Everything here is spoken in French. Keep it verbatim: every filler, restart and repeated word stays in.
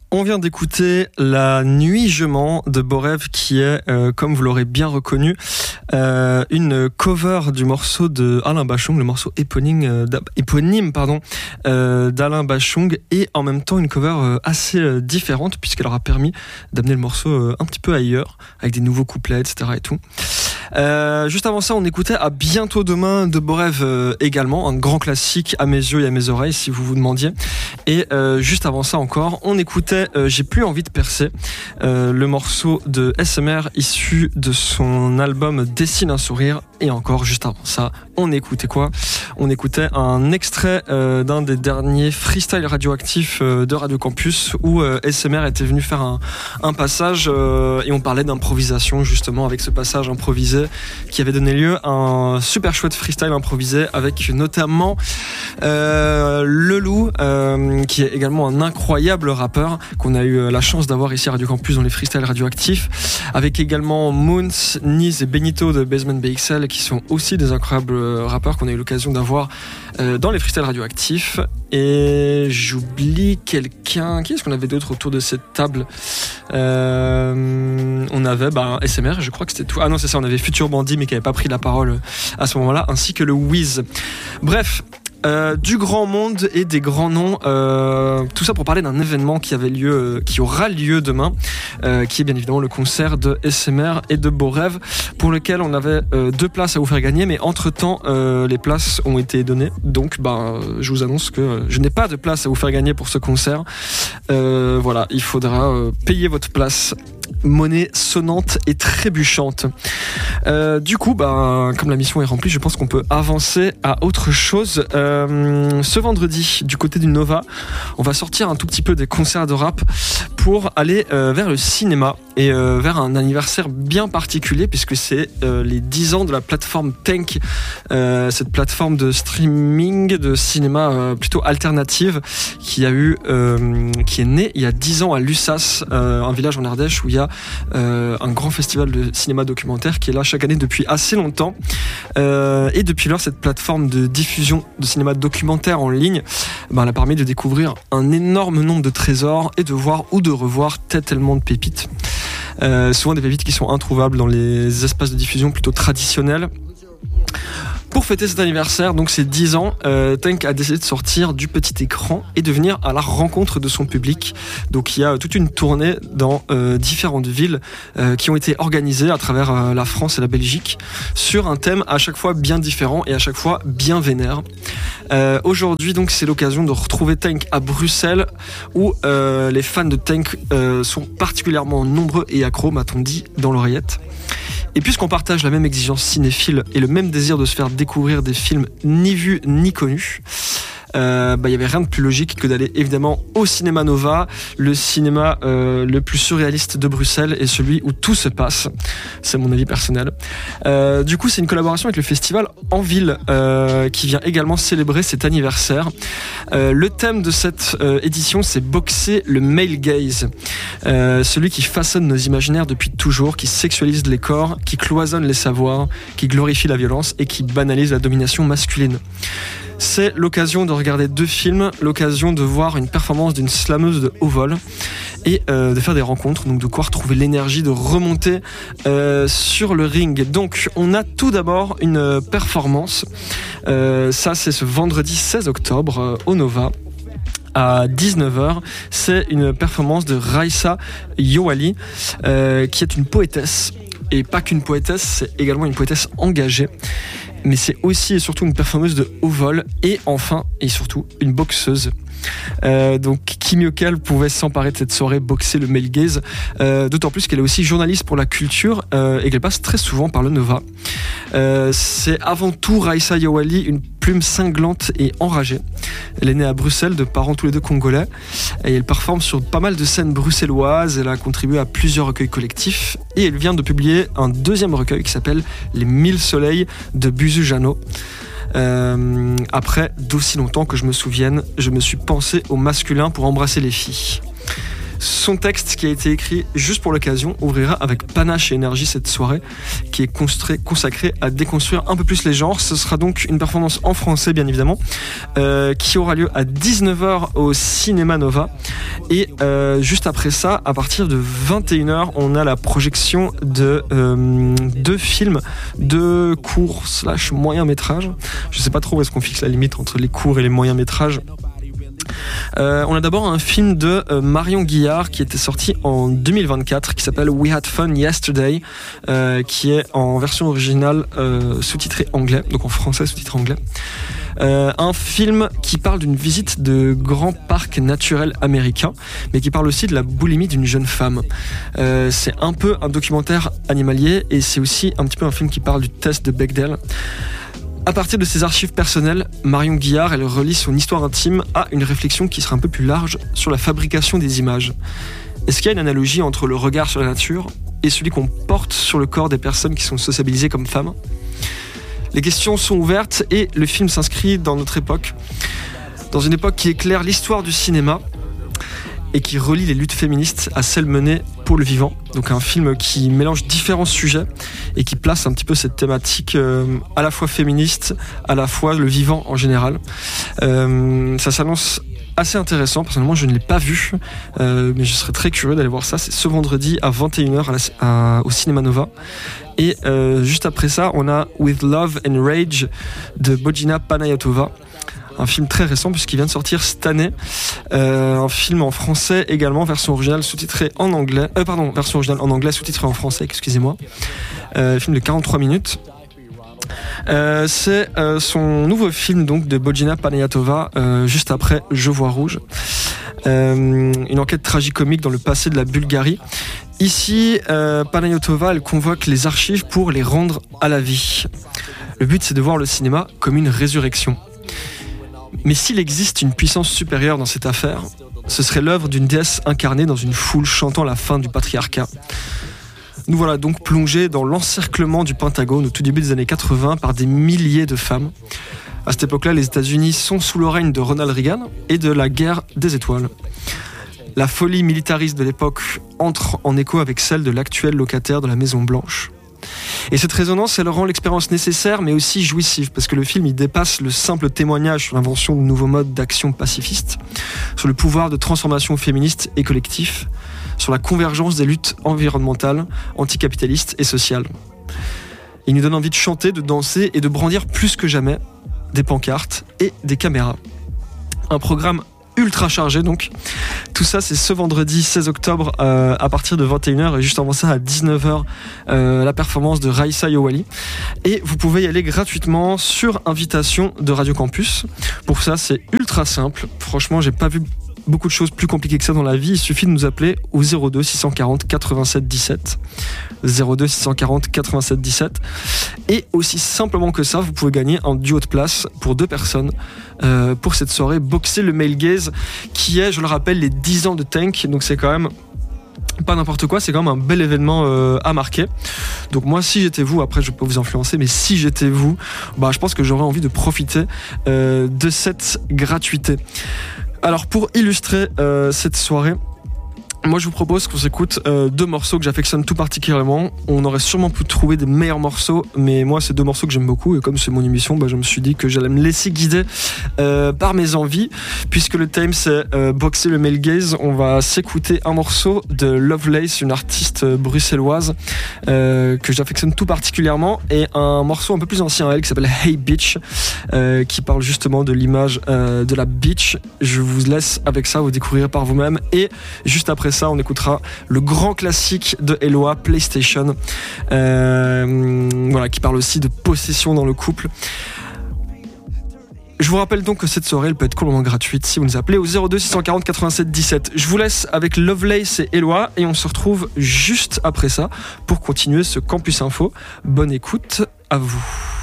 On vient d'écouter La Nuit je mens de Borev qui est, euh, comme vous l'aurez bien reconnu, euh, une cover du morceau de Alain Bachung, le morceau éponyme, euh, éponyme pardon, euh, d'Alain Bachung, et en même temps une cover euh, assez euh, différente puisqu'elle aura permis d'amener le morceau euh, un petit peu ailleurs, avec des nouveaux couplets, et cetera et tout. Euh, juste avant ça, on écoutait À bientôt demain de Borev euh, également, un grand classique à mes yeux et à mes oreilles si vous vous demandiez. Et euh, juste avant ça encore, on écoutait euh, J'ai plus envie de percer, euh, le morceau de S M R issu de son album Dessine un sourire. Et encore juste avant ça, on écoutait quoi ? On écoutait un extrait euh, d'un des derniers freestyle radioactifs euh, de Radio Campus où euh, S M R était venu faire un, un passage euh, et on parlait d'improvisation justement avec ce passage improvisé qui avait donné lieu à un super chouette freestyle improvisé avec notamment euh, Leloup euh, qui est également un incroyable rappeur qu'on a eu la chance d'avoir ici à Radio Campus dans les freestyles radioactifs, avec également Moons, Niz et Benito de Basement B X L qui sont aussi des incroyables rappeurs qu'on a eu l'occasion d'avoir euh, dans les freestyles radioactifs. Et j'oublie quelqu'un. Qui est-ce qu'on avait d'autre autour de cette table ? euh, On avait bah, S M R, je crois que c'était tout. Ah non, c'est ça, on avait Futur Bandit mais qui n'avait pas pris la parole à ce moment-là, ainsi que le Wiz. Bref. Euh, du grand monde et des grands noms, euh, tout ça pour parler d'un événement qui avait lieu, euh, qui aura lieu demain, euh, qui est bien évidemment le concert de S M R et de Borev, pour lequel on avait euh, deux places à vous faire gagner, mais entre temps euh, les places ont été données, donc bah, je vous annonce que euh, je n'ai pas de place à vous faire gagner pour ce concert. Euh, voilà, il faudra euh, payer votre place. Monnaie sonnante et trébuchante. Euh, du coup, bah, comme la mission est remplie, je pense qu'on peut avancer à autre chose. Euh, ce vendredi, du côté du Nova, on va sortir un tout petit peu des concerts de rap pour aller euh, vers le cinéma et euh, vers un anniversaire bien particulier puisque c'est euh, les dix ans de la plateforme Tank, euh, cette plateforme de streaming de cinéma euh, plutôt alternative qui a eu, euh, qui est née il y a dix ans à Lussas, euh, un village en Ardèche où il y a euh, un grand festival de cinéma documentaire qui est là chaque année depuis assez longtemps. Euh, et depuis lors, cette plateforme de diffusion de cinéma documentaire en ligne, ben, elle a permis de découvrir un énorme nombre de trésors et de voir ou de revoir tellement de pépites. Euh, souvent des pépites qui sont introuvables dans les espaces de diffusion plutôt traditionnels. Pour fêter cet anniversaire, donc ces dix ans, euh, Tank a décidé de sortir du petit écran et de venir à la rencontre de son public. Donc il y a toute une tournée dans euh, différentes villes euh, qui ont été organisées à travers euh, la France et la Belgique sur un thème à chaque fois bien différent et à chaque fois bien vénère. Euh, aujourd'hui donc c'est l'occasion de retrouver Tank à Bruxelles où euh, les fans de Tank euh, sont particulièrement nombreux et accros, m'a-t-on dit dans l'oreillette. Et puisqu'on partage la même exigence cinéphile et le même désir de se faire découvrir des films ni vus ni connus, euh, bah, il n'y avait rien de plus logique que d'aller évidemment au Cinéma Nova, le cinéma euh, le plus surréaliste de Bruxelles et celui où tout se passe. C'est mon avis personnel. Euh, du coup, c'est une collaboration avec le festival En Ville euh, qui vient également célébrer cet anniversaire. Euh, le thème de cette euh, édition, c'est boxer le male gaze, euh, celui qui façonne nos imaginaires depuis toujours, qui sexualise les corps, qui cloisonne les savoirs, qui glorifie la violence et qui banalise la domination masculine. C'est l'occasion de regarder deux films, l'occasion de voir une performance d'une slameuse de haut vol et euh, de faire des rencontres, donc de quoi retrouver l'énergie de remonter euh, sur le ring. Donc on a tout d'abord une performance, euh, ça c'est ce vendredi seize octobre euh, au Nova. À dix-neuf heures, c'est une performance de Raissa Yowali, euh, qui est une poétesse. Et pas qu'une poétesse, c'est également une poétesse engagée. Mais c'est aussi et surtout une performeuse de haut vol et enfin et surtout une boxeuse. Euh, donc qui mieux qu'elle pouvait s'emparer de cette soirée boxer le male gaze, euh, d'autant plus qu'elle est aussi journaliste pour la culture euh, et qu'elle passe très souvent par le Nova. Euh, c'est avant tout Raissa Yowali, une plume cinglante et enragée. Elle est née à Bruxelles de parents tous les deux congolais et elle performe sur pas mal de scènes bruxelloises. Elle a contribué à plusieurs recueils collectifs et elle vient de publier un deuxième recueil qui s'appelle Les Mille Soleils de Buzu Jano. Euh, après d'aussi longtemps que je me souvienne, je me suis pensé au masculin pour embrasser les filles. Son texte, qui a été écrit juste pour l'occasion, ouvrira avec panache et énergie cette soirée qui est constru- consacrée à déconstruire un peu plus les genres. Ce sera donc une performance en français, bien évidemment, euh, qui aura lieu à dix-neuf heures au Cinéma Nova. Et euh, juste après ça, à partir de vingt et une heures, on a la projection de euh, deux films de court slash moyen métrage. Je sais pas trop où est-ce qu'on fixe la limite entre les courts et les moyens métrages. Euh, on a d'abord un film de euh, Marion Guillard qui était sorti en deux mille vingt-quatre qui s'appelle We Had Fun Yesterday, euh, qui est en version originale euh, sous-titré anglais, donc en français sous-titré anglais. Euh, un film qui parle d'une visite de grands parcs naturels américains, mais qui parle aussi de la boulimie d'une jeune femme. Euh, c'est un peu un documentaire animalier et c'est aussi un petit peu un film qui parle du test de Bechdel. À partir de ses archives personnelles, Marion Guillard, elle relie son histoire intime à une réflexion qui sera un peu plus large sur la fabrication des images. Est-ce qu'il y a une analogie entre le regard sur la nature et celui qu'on porte sur le corps des personnes qui sont sociabilisées comme femmes ? Les questions sont ouvertes et le film s'inscrit dans notre époque, dans une époque qui éclaire l'histoire du cinéma et qui relie les luttes féministes à celles menées pour le vivant. Donc un film qui mélange différents sujets et qui place un petit peu cette thématique euh, à la fois féministe, à la fois le vivant en général. Euh, ça s'annonce assez intéressant. Personnellement, je ne l'ai pas vu, euh, mais je serais très curieux d'aller voir ça. C'est ce vendredi à vingt et une heures à la, à, au Cinéma Nova. Et euh, juste après ça, on a With Love and Rage de Bojina Panayotova. Un film très récent puisqu'il vient de sortir cette année. Euh, un film en français également, version originale sous-titrée en anglais. Euh, pardon, version originale en anglais sous-titrée en français, excusez-moi. Euh, film de quarante-trois minutes. Euh, c'est euh, son nouveau film donc de Bojina Panayotova, euh, juste après Je vois rouge. Euh, une enquête tragicomique dans le passé de la Bulgarie. Ici, euh, Panayotova, elle convoque les archives pour les rendre à la vie. Le but, c'est de voir le cinéma comme une résurrection. Mais s'il existe une puissance supérieure dans cette affaire, ce serait l'œuvre d'une déesse incarnée dans une foule chantant la fin du patriarcat. Nous voilà donc plongés dans l'encerclement du Pentagone au tout début des années quatre-vingts par des milliers de femmes. À cette époque-là, les États-Unis sont sous le règne de Ronald Reagan et de la guerre des étoiles. La folie militariste de l'époque entre en écho avec celle de l'actuel locataire de la Maison Blanche. Et cette résonance, elle rend l'expérience nécessaire mais aussi jouissive parce que le film il dépasse le simple témoignage sur l'invention de nouveaux modes d'action pacifistes, sur le pouvoir de transformation féministe et collectif, sur la convergence des luttes environnementales, anticapitalistes et sociales. Il nous donne envie de chanter, de danser et de brandir plus que jamais des pancartes et des caméras. Un programme ultra chargé donc. Tout ça c'est ce vendredi seize octobre euh, à partir de vingt et une heures et juste avant ça à dix-neuf heures euh, la performance de Raissa Yowali. Et vous pouvez y aller gratuitement sur invitation de Radio Campus. Pour ça c'est ultra simple. Franchement j'ai pas vu beaucoup de choses plus compliquées que ça dans la vie. Il suffit de nous appeler au zéro deux six cent quarante quatre-vingt-sept dix-sept. zéro deux six cent quarante quatre-vingt-sept dix-sept. Et aussi simplement que ça, vous pouvez gagner un duo de place pour deux personnes euh, pour cette soirée Boxer le Male Gaze qui est, je le rappelle, les dix ans de Tank. Donc c'est quand même pas n'importe quoi, c'est quand même un bel événement euh, à marquer. Donc moi si j'étais vous, après je peux vous influencer, mais si j'étais vous, bah, je pense que j'aurais envie de profiter euh, de cette gratuité. Alors pour illustrer euh, cette soirée, moi je vous propose qu'on s'écoute euh, deux morceaux que j'affectionne tout particulièrement. On aurait sûrement pu trouver des meilleurs morceaux, mais moi c'est deux morceaux que j'aime beaucoup et comme c'est mon émission, bah, je me suis dit que j'allais me laisser guider euh, par mes envies. Puisque le thème c'est euh, Boxer le Male Gaze, on va s'écouter un morceau de Lovelace, une artiste bruxelloise euh, que j'affectionne tout particulièrement, et un morceau un peu plus ancien à elle qui s'appelle Hey Bitch, euh, qui parle justement de l'image euh, de la bitch. Je vous laisse avec ça, vous découvrirez par vous-même, et juste après ça on écoutera le grand classique de Eloi, PlayStation, euh, voilà, qui parle aussi de possession dans le couple. Je vous rappelle donc que cette soirée elle peut être complètement gratuite si vous nous appelez au zéro deux six cent quarante quatre-vingt-sept dix-sept. Je vous laisse avec Lovelace et Eloi et on se retrouve juste après ça pour continuer ce Campus Info. Bonne écoute à vous.